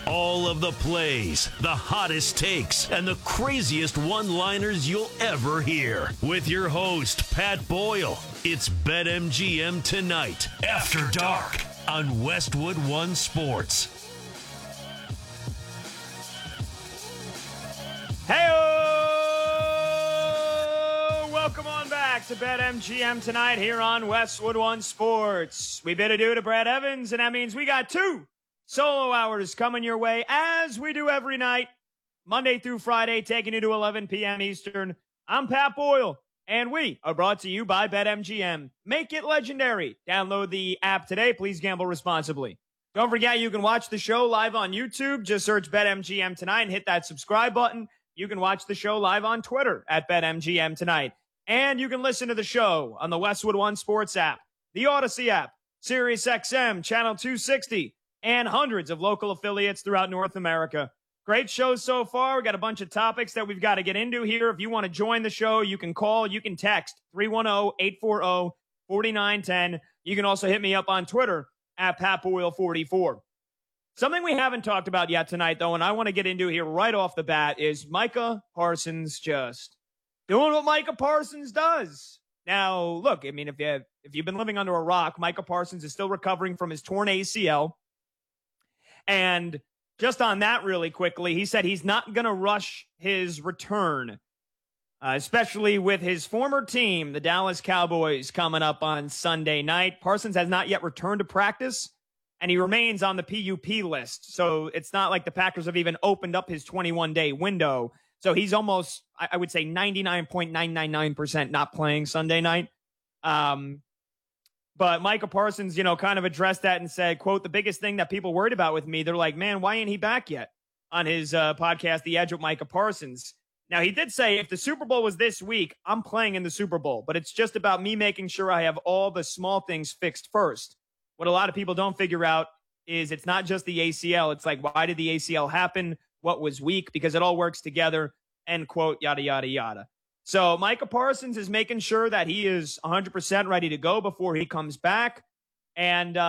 All of the plays, the hottest takes, and the craziest one-liners you'll ever hear. With your host, Pat Boyle. It's BetMGM Tonight, After Dark, on Westwood One Sports. Hey-o! Welcome on back to BetMGM Tonight here on Westwood One Sports. We bid adieu to Brad Evans, and that means we got two solo hours coming your way, as we do every night, Monday through Friday, taking you to 11 p.m. Eastern. I'm Pat Boyle, and we are brought to you by BetMGM. Make it legendary. Download the app today. Please gamble responsibly. Don't forget, you can watch the show live on YouTube. Just search BetMGM Tonight and hit that subscribe button. You can watch the show live on Twitter at BetMGM Tonight. And you can listen to the show on the Westwood One Sports app, the Odyssey app, SiriusXM, Channel 260, and hundreds of local affiliates throughout North America. Great show so far. We got a bunch of topics that we've got to get into here. If you want to join the show, you can call, you can text 310-840-4910. You can also hit me up on Twitter at PatBoyle44. Something we haven't talked about yet tonight, though, and I want to get into here right off the bat, is Micah Parsons just doing what Micah Parsons does. Now, look, I mean, if you've been living under a rock, Micah Parsons is still recovering from his torn ACL. And just on that really quickly, he said he's not going to rush his return, especially with his former team, the Dallas Cowboys, coming up on Sunday night. Parsons has not yet returned to practice, and he remains on the PUP list. So it's not like the Packers have even opened up his 21-day window. So he's almost, I would say, 99.999% not playing Sunday night. But Micah Parsons, kind of addressed that and said, quote, the biggest thing that people worried about with me, they're like, man, why ain't he back yet? On his podcast, The Edge with Micah Parsons. Now, he did say, if the Super Bowl was this week, I'm playing in the Super Bowl. But it's just about me making sure I have all the small things fixed first. What a lot of people don't figure out is it's not just the ACL. It's like, why did the ACL happen? What was weak? Because it all works together, end quote, yada, yada, yada. So Micah Parsons is making sure that he is 100% ready to go before he comes back. And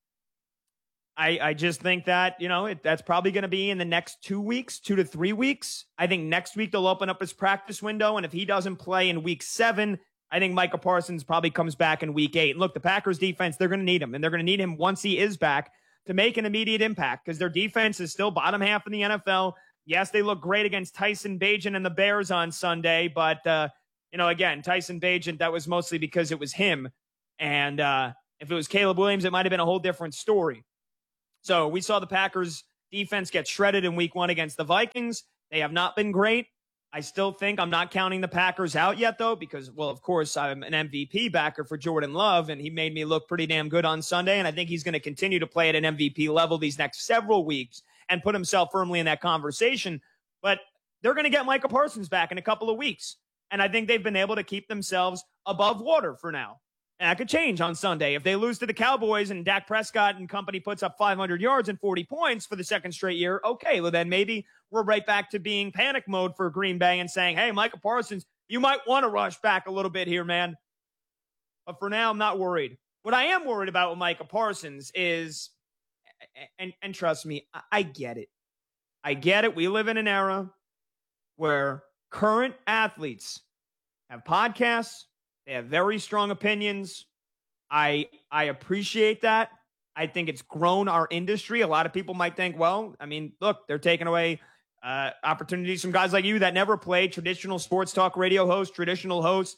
I just think that, that's probably going to be in the next 2 weeks, 2 to 3 weeks. I think next week they'll open up his practice window. And if he doesn't play in week 7, I think Micah Parsons probably comes back in week 8. And look, the Packers defense, they're going to need him. And they're going to need him once he is back to make an immediate impact, because their defense is still bottom half in the NFL. Yes, they look great against Tyson Bagent and the Bears on Sunday, but, again, Tyson Bagent, that was mostly because it was him. And if it was Caleb Williams, it might have been a whole different story. So we saw the Packers defense get shredded in week 1 against the Vikings. They have not been great. I still think I'm not counting the Packers out yet, though, because, well, of course, I'm an MVP backer for Jordan Love, and he made me look pretty damn good on Sunday, and I think he's going to continue to play at an MVP level these next several weeks and put himself firmly in that conversation. But they're going to get Micah Parsons back in a couple of weeks. And I think they've been able to keep themselves above water for now. And that could change on Sunday. If they lose to the Cowboys and Dak Prescott and company puts up 500 yards and 40 points for the second straight year, okay, well then maybe we're right back to being panic mode for Green Bay and saying, hey, Micah Parsons, you might want to rush back a little bit here, man. But for now, I'm not worried. What I am worried about with Micah Parsons is, and trust me, I get it. I get it. We live in an era where current athletes have podcasts. They have very strong opinions. I appreciate that. I think it's grown our industry. A lot of people might think, well, I mean, look, they're taking away opportunities from guys like you that never played, traditional sports talk radio hosts, traditional hosts.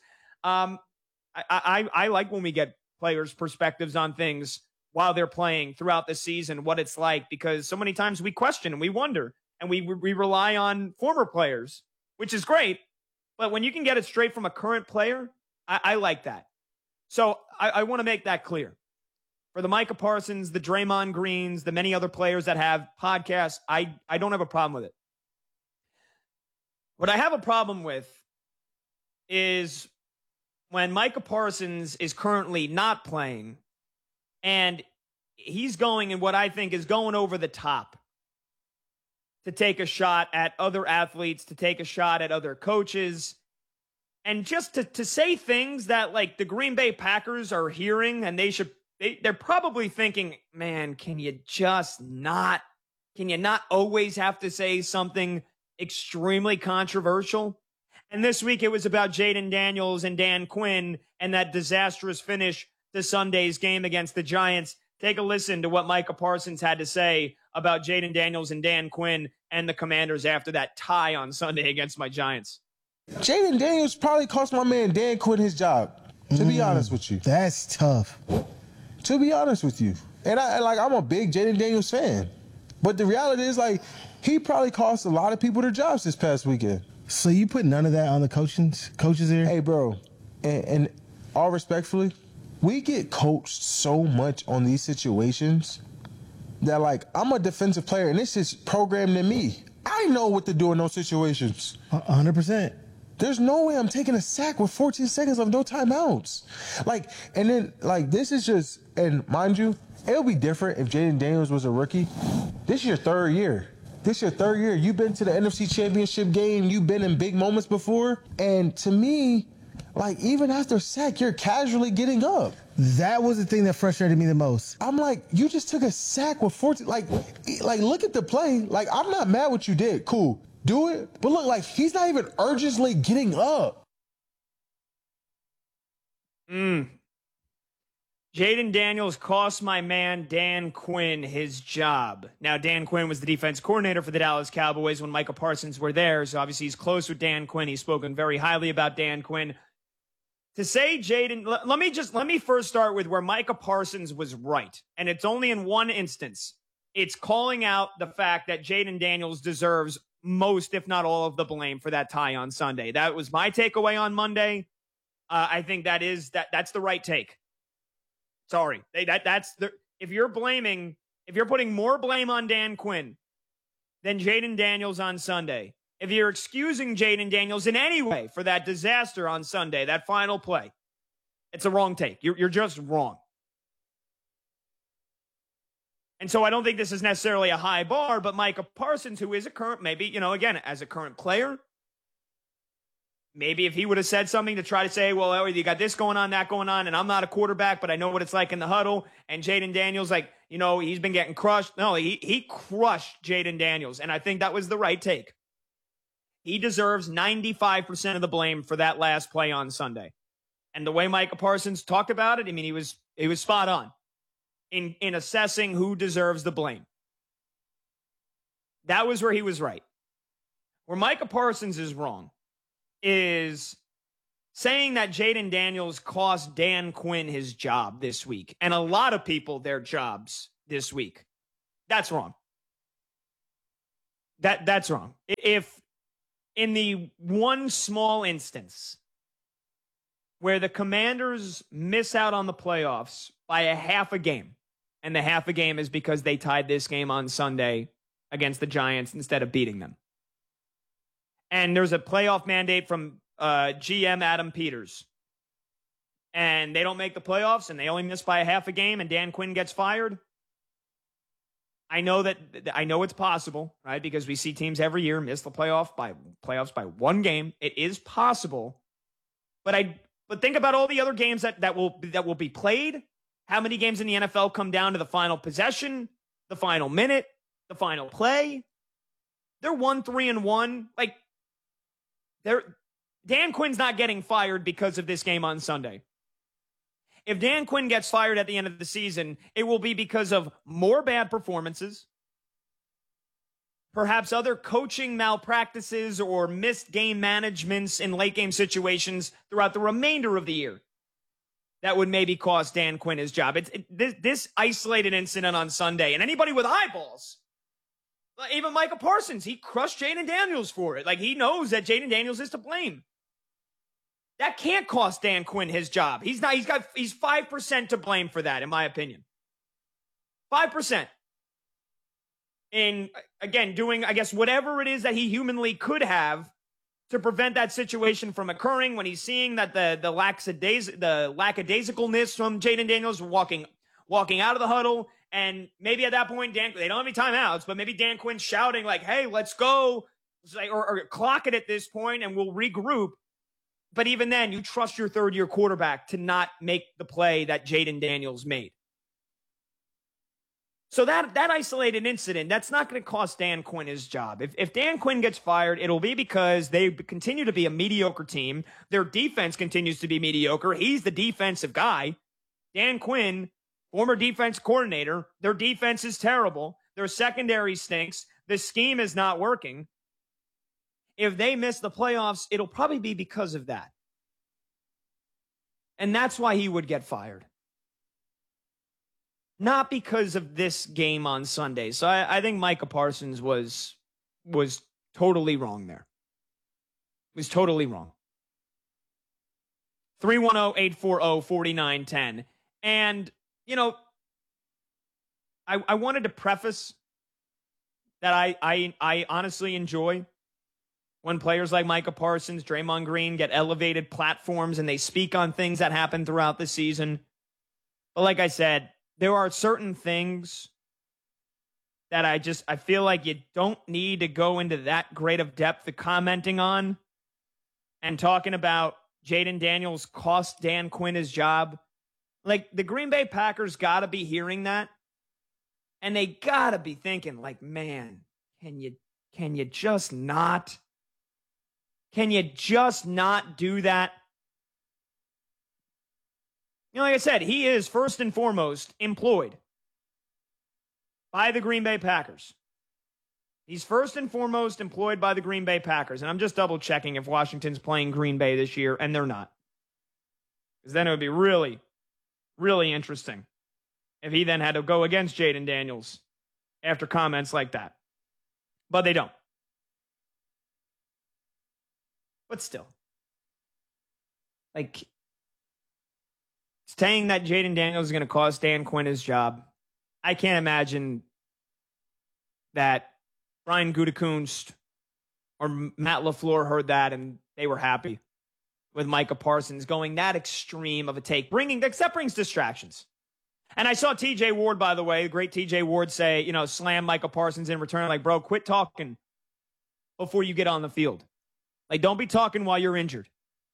I like when we get players' perspectives on things while they're playing throughout the season, what it's like, because so many times we question and we wonder, and we rely on former players, which is great. But when you can get it straight from a current player, I like that. So I want to make that clear. For the Micah Parsons, the Draymond Greens, the many other players that have podcasts, I don't have a problem with it. What I have a problem with is when Micah Parsons is currently not playing and he's going in what I think is going over the top to take a shot at other athletes, to take a shot at other coaches, and just to say things that like the Green Bay Packers are hearing, and they're probably thinking, man, can you just not Can you not always have to say something extremely controversial? And this week it was about Jaden Daniels and Dan Quinn and that disastrous finish to Sunday's game against the Giants. Take a listen to what Micah Parsons had to say about Jaden Daniels and Dan Quinn and the Commanders after that tie on Sunday against my Giants. Jaden Daniels probably cost my man Dan Quinn his job, to be honest with you. That's tough. To be honest with you. And I'm a big Jaden Daniels fan. But the reality is, he probably cost a lot of people their jobs this past weekend. So you put none of that on the coaches here? Hey, bro, and all respectfully, we get coached so much on these situations that, I'm a defensive player, and it's just programmed in me. I know what to do in those situations. 100%. There's no way I'm taking a sack with 14 seconds of no timeouts. And then, this is just, and mind you, it'll be different if Jaden Daniels was a rookie. This is your third year. You've been to the NFC Championship game. You've been in big moments before. And to me, even after sack, you're casually getting up. That was the thing that frustrated me the most. I'm like, you just took a sack with 14. Look at the play. I'm not mad what you did. Cool. Do it. But look, he's not even urgently getting up. Jaden Daniels cost my man Dan Quinn his job. Now, Dan Quinn was the defense coordinator for the Dallas Cowboys when Micah Parsons were there, so obviously he's close with Dan Quinn. He's spoken very highly about Dan Quinn. To say Jaden, let me first start with where Micah Parsons was right, and it's only in one instance. It's calling out the fact that Jaden Daniels deserves most, if not all, of the blame for that tie on Sunday. That was my takeaway on Monday. I think that's the right take. Sorry. If you're putting more blame on Dan Quinn than Jaden Daniels on Sunday, if you're excusing Jaden Daniels in any way for that disaster on Sunday, that final play, it's a wrong take. You're just wrong. And so I don't think this is necessarily a high bar, but Micah Parsons, who is a current, maybe, again, as a current player, maybe if he would have said something to try to say, well, you got this going on, that going on, and I'm not a quarterback, but I know what it's like in the huddle. And Jaden Daniels, he's been getting crushed. No, he crushed Jaden Daniels, and I think that was the right take. He deserves 95% of the blame for that last play on Sunday. And the way Micah Parsons talked about it, he was spot on in assessing who deserves the blame. That was where he was right. Where Micah Parsons is wrong is saying that Jaden Daniels cost Dan Quinn his job this week and a lot of people their jobs this week. That's wrong. That's wrong. If in the one small instance where the Commanders miss out on the playoffs by a half a game, and the half a game is because they tied this game on Sunday against the Giants instead of beating them. And there's a playoff mandate from GM Adam Peters. And they don't make the playoffs, and they only miss by a half a game, and Dan Quinn gets fired. I know it's possible, right? Because we see teams every year miss the playoffs by one game. It is possible. But think about all the other games that will be played. How many games in the NFL come down to the final possession, the final minute, the final play? They're 1-3-1. Dan Quinn's not getting fired because of this game on Sunday. If Dan Quinn gets fired at the end of the season, it will be because of more bad performances, perhaps other coaching malpractices or missed game managements in late game situations throughout the remainder of the year that would maybe cost Dan Quinn his job. This isolated incident on Sunday, and anybody with eyeballs, even Micah Parsons, he crushed Jaden Daniels for it. He knows that Jaden Daniels is to blame. That can't cost Dan Quinn his job. He's 5% to blame for that, in my opinion. 5%. In, again, doing, I guess, whatever it is that he humanly could have to prevent that situation from occurring when he's seeing that the lackadaisicalness from Jaden Daniels walking out of the huddle. And maybe at that point, they don't have any timeouts, but maybe Dan Quinn's shouting hey, let's go, or clock it at this point and we'll regroup. But even then, you trust your third-year quarterback to not make the play that Jaden Daniels made. So that isolated incident, that's not going to cost Dan Quinn his job. If Dan Quinn gets fired, it'll be because they continue to be a mediocre team. Their defense continues to be mediocre. He's the defensive guy. Dan Quinn, former defense coordinator, their defense is terrible. Their secondary stinks. The scheme is not working. If they miss the playoffs, it'll probably be because of that. And that's why he would get fired. Not because of this game on Sunday. So I think Micah Parsons was totally wrong there. Was totally wrong. 310-840-4910. And, you know, I wanted to preface that I honestly enjoy when players like Micah Parsons, Draymond Green get elevated platforms and they speak on things that happen throughout the season. But like I said, there are certain things that I feel like you don't need to go into that great of depth of commenting on and talking about Jaden Daniels cost Dan Quinn his job. Like, the Green Bay Packers got to be hearing that. And they got to be thinking, like, man, can you just not? Can you just not do that? You know, like I said, he is first and foremost employed by the Green Bay Packers. He's first and foremost employed by the Green Bay Packers. And I'm just double checking if Washington's playing Green Bay this year, and they're not. Because then it would be really, really interesting if he then had to go against Jaden Daniels after comments like that. But they don't. But still. Like, saying that Jaden Daniels is going to cost Dan Quinn his job, I can't imagine that Brian Gutekunst or Matt LaFleur heard that and they were happy with Micah Parsons going that extreme of a take. That brings distractions. And I saw TJ Ward, by the way, the great TJ Ward say, you know, slam Micah Parsons in return. Like, bro, quit talking before you get on the field. Like, don't be talking while you're injured.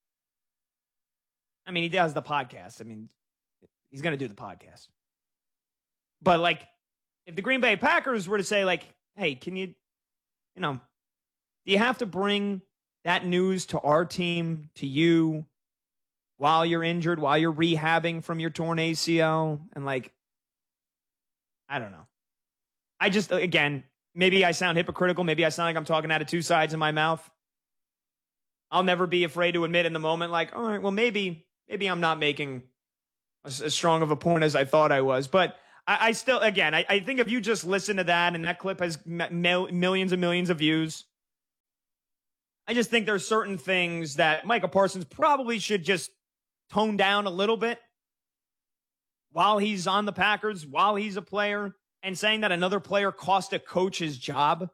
I mean, he does the podcast. I mean, he's going to do the podcast. But, like, if the Green Bay Packers were to say, like, hey, can you know, do you have to bring that news to our team, to you, while you're injured, while you're rehabbing from your torn ACL? And, like, I don't know. I just, again, maybe I sound hypocritical. Maybe I sound like I'm talking out of two sides of my mouth. I'll never be afraid to admit in the moment, like, all right, well, maybe I'm not making as strong of a point as I thought I was. But I still, again, I think if you just listen to that and that clip has millions and millions of views, I just think there's certain things that Micah Parsons probably should just tone down a little bit while he's on the Packers, while he's a player, and saying that another player cost a coach his job.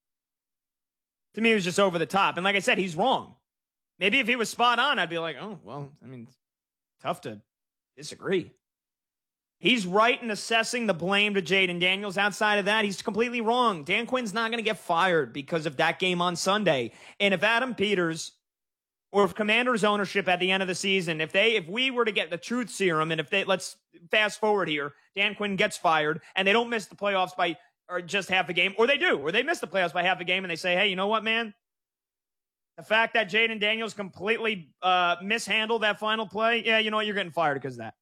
To me, it was just over the top. And like I said, he's wrong. Maybe if he was spot on, I'd be like, oh, well, I mean, tough to disagree. He's right in assessing the blame to Jaden Daniels. Outside of that, he's completely wrong. Dan Quinn's not going to get fired because of that game on Sunday. And if Adam Peters or if Commanders ownership at the end of the season, if we were to get the truth serum, and let's fast forward here, Dan Quinn gets fired and they don't miss the playoffs by or just half a game, or they do, or they miss the playoffs by half a game and they say, hey, you know what, man? The fact that Jaden Daniels completely mishandled that final play, yeah, you know what? You're getting fired because of that.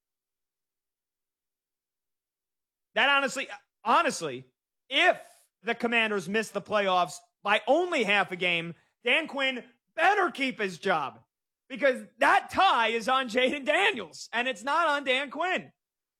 That honestly, if the Commanders miss the playoffs by only half a game, Dan Quinn better keep his job because that tie is on Jaden Daniels and it's not on Dan Quinn.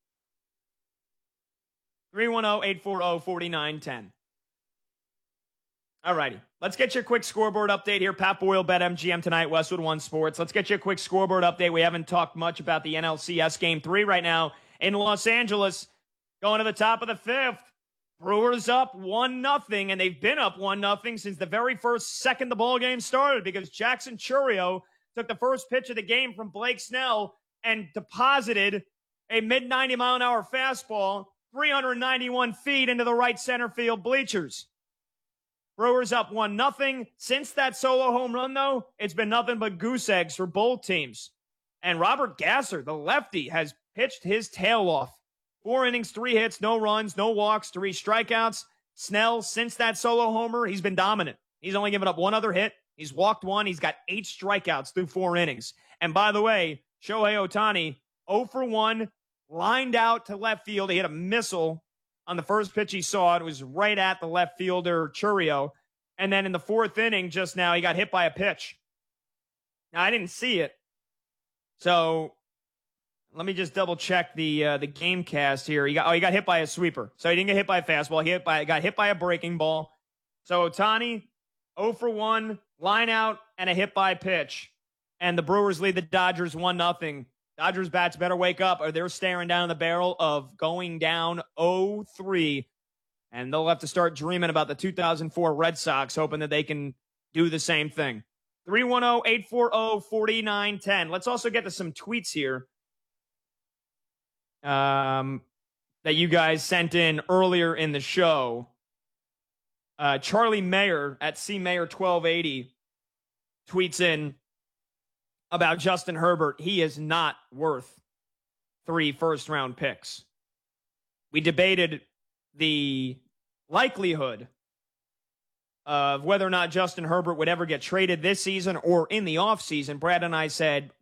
310-840-4910. All righty. Let's get you a quick scoreboard update here. Pat Boyle, BetMGM tonight, Westwood One Sports. Let's get you a quick scoreboard update. We haven't talked much about the NLCS Game 3 right now in Los Angeles. Going to the top of the fifth. Brewers up 1-0, and they've been up 1-0 since the very first second the ball game started because Jackson Chourio took the first pitch of the game from Blake Snell and deposited a mid-90-mile-an-hour fastball 391 feet into the right center field bleachers. Brewers up 1-0. Since that solo home run, though, it's been nothing but goose eggs for both teams. And Robert Gasser, the lefty, has pitched his tail off 4 innings, 3 hits, no runs, no walks, 3 strikeouts. Snell, since that solo homer, he's been dominant. He's only given up 1 other hit. He's walked 1. He's got 8 strikeouts through 4 innings. And by the way, Shohei Ohtani, 0 for 1, lined out to left field. He hit a missile on the first pitch he saw. It was right at the left fielder, Churio. And then in the 4th inning just now, he got hit by a pitch. Now, I didn't see it. So let me just double check the game cast here. He got hit by a sweeper. So he didn't get hit by a fastball. He got hit by a breaking ball. So Ohtani, 0 for 1, line out, and a hit by pitch. And the Brewers lead the Dodgers 1-0. Dodgers bats better wake up or they're staring down the barrel of going down 0-3. And they'll have to start dreaming about the 2004 Red Sox, hoping that they can do the same thing. 310-840-4910. Let's also get to some tweets here that you guys sent in earlier in the show. Charlie Mayer at CMayer1280 tweets in about Justin Herbert. He is not worth 3 first-round picks. We debated the likelihood of whether or not Justin Herbert would ever get traded this season or in the offseason. Brad and I said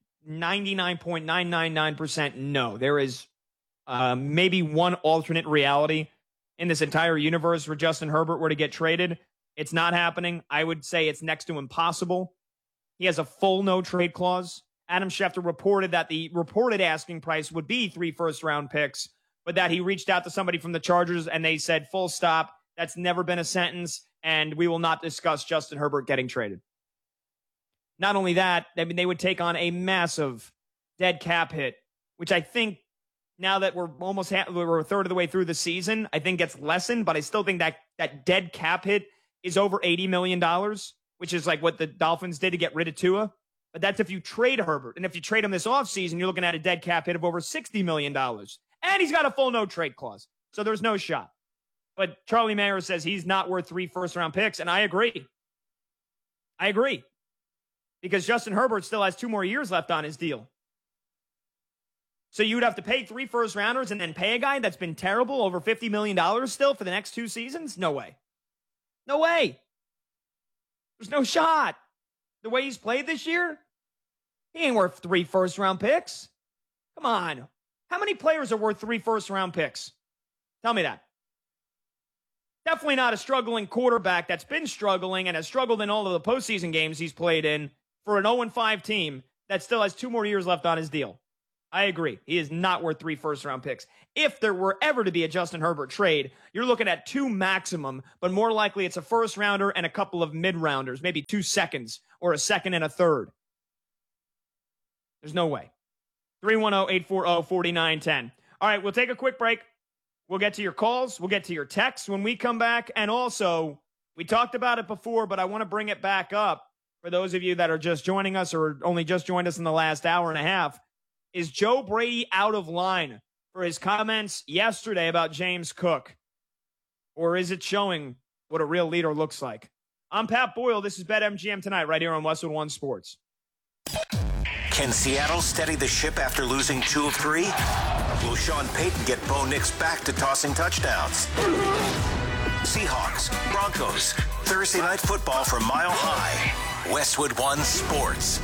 99.999% no. There is maybe one alternate reality in this entire universe where Justin Herbert were to get traded. It's not happening. I would say it's next to impossible. He has a full no-trade clause. Adam Schefter reported that the reported asking price would be 3 first-round picks, but that he reached out to somebody from the Chargers and they said, full stop, that's never been a sentence, and we will not discuss Justin Herbert getting traded. Not only that, I mean, they would take on a massive dead cap hit, which I think now that we're we're a third of the way through the season, I think gets lessened, but I still think that dead cap hit is over $80 million, which is like what the Dolphins did to get rid of Tua. But that's if you trade Herbert. And if you trade him this offseason, you're looking at a dead cap hit of over $60 million. And he's got a full no-trade clause. So there's no shot. But Charlie Mayer says he's not worth 3 first-round picks, and I agree. Because Justin Herbert still has 2 more years left on his deal. So you would have to pay 3 first-rounders and then pay a guy that's been terrible, over $50 million still for the next 2 seasons? No way. No way. There's no shot. The way he's played this year, he ain't worth 3 first-round picks. Come on. How many players are worth 3 first-round picks? Tell me that. Definitely not a struggling quarterback that's been struggling and has struggled in all of the postseason games he's played in for an 0-5 team that still has 2 more years left on his deal. I agree. He is not worth 3 first-round picks. If there were ever to be a Justin Herbert trade, you're looking at 2 maximum, but more likely it's a first-rounder and a couple of mid-rounders, maybe 2 seconds or a second and a third. There's no way. 310-840-4910. All right, we'll take a quick break. We'll get to your calls. We'll get to your texts when we come back. And also, we talked about it before, but I want to bring it back up for those of you that are just joining us or only just joined us in the last hour and a half. Is Joe Brady out of line for his comments yesterday about James Cook? Or is it showing what a real leader looks like? I'm Pat Boyle. This is BetMGM Tonight right here on Westwood One Sports. Can Seattle steady the ship after losing 2 of 3? Will Sean Payton get Bo Nix back to tossing touchdowns? Seahawks, Broncos, Thursday Night Football from Mile High. Westwood One Sports.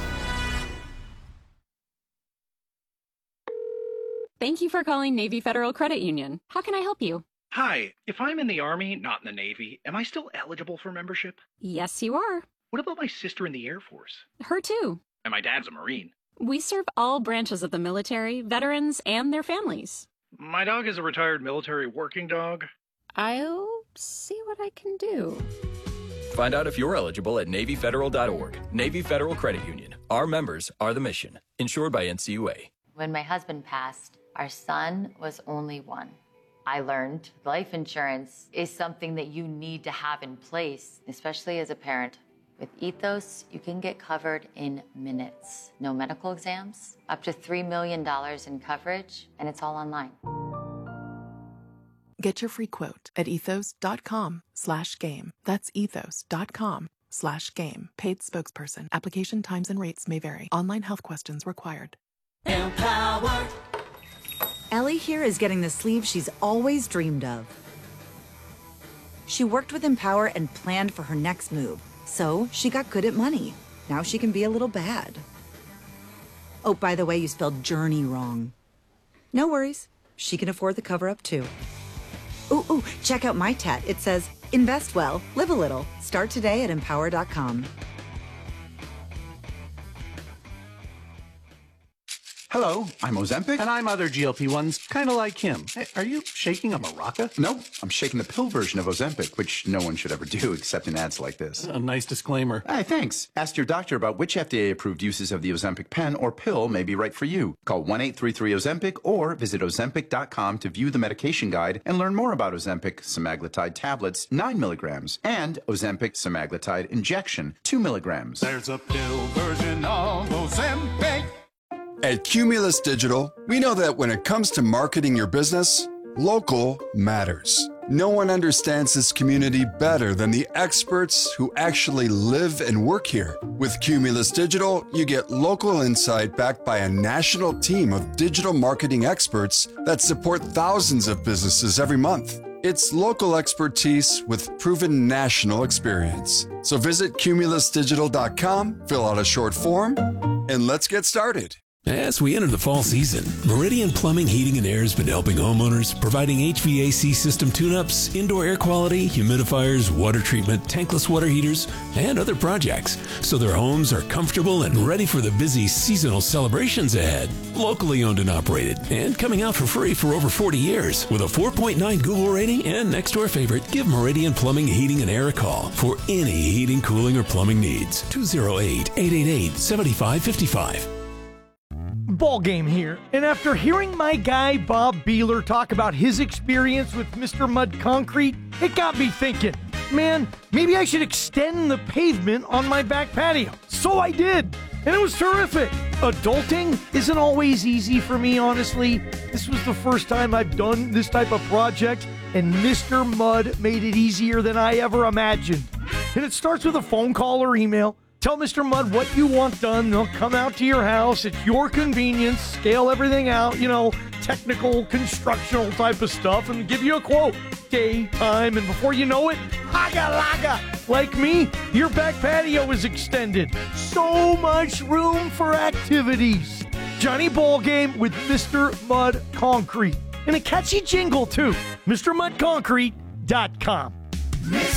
Thank you for calling Navy Federal Credit Union. How can I help you? Hi, if I'm in the Army, not in the Navy, am I still eligible for membership? Yes, you are. What about my sister in the Air Force? Her too. And my dad's a Marine. We serve all branches of the military, veterans, and their families. My dog is a retired military working dog. I'll see what I can do. Find out if you're eligible at NavyFederal.org. Navy Federal Credit Union. Our members are the mission. Insured by NCUA. When my husband passed, our son was only 1. I learned life insurance is something that you need to have in place, especially as a parent. With Ethos, you can get covered in minutes. No medical exams, up to $3 million in coverage, and it's all online. Get your free quote at ethos.com/game. That's ethos.com/game. Paid spokesperson. Application times and rates may vary. Online health questions required. Empower Ellie here is getting the sleeve she's always dreamed of. She worked with Empower and planned for her next move, so she got good at money. Now she can be a little bad. Oh, by the way, you spelled journey wrong. No worries. She can afford the cover-up, too. Ooh, check out my tat. It says, invest well, live a little. Start today at Empower.com. Hello, I'm Ozempic. And I'm other GLP-1s, kind of like him. Hey, are you shaking a maraca? No, I'm shaking the pill version of Ozempic, which no one should ever do except in ads like this. A nice disclaimer. Hey, thanks. Ask your doctor about which FDA-approved uses of the Ozempic pen or pill may be right for you. Call 1-833-OZEMPIC or visit Ozempic.com to view the medication guide and learn more about Ozempic semaglutide tablets, 9 milligrams, and Ozempic semaglutide injection, 2 milligrams. There's a pill version of Ozempic. At Cumulus Digital, we know that when it comes to marketing your business, local matters. No one understands this community better than the experts who actually live and work here. With Cumulus Digital, you get local insight backed by a national team of digital marketing experts that support thousands of businesses every month. It's local expertise with proven national experience. So visit cumulusdigital.com, fill out a short form, and let's get started. As we enter the fall season, Meridian Plumbing, Heating, and Air has been helping homeowners, providing HVAC system tune-ups, indoor air quality, humidifiers, water treatment, tankless water heaters, and other projects, so their homes are comfortable and ready for the busy seasonal celebrations ahead. Locally owned and operated, and coming out for free for over 40 years. With a 4.9 Google rating and next door favorite, give Meridian Plumbing, Heating, and Air a call for any heating, cooling, or plumbing needs. 208-888-7555. Ball game here, and after hearing my guy Bob Beeler talk about his experience with Mr. Mud Concrete, it got me thinking, man, maybe I should extend the pavement on my back patio. So I did, and it was terrific. Adulting isn't always easy for me, honestly. This was the first time I've done this type of project, and Mr. Mud made it easier than I ever imagined. And it starts with a phone call or email. Tell Mr. Mud what you want done. They'll come out to your house at your convenience, scale everything out, technical, constructional type of stuff, and give you a quote. Day, time, and before you know it, haga-laga. Like me, your back patio is extended. So much room for activities. Johnny Ballgame with Mr. Mud Concrete. And a catchy jingle, too. MrMudConcrete.com.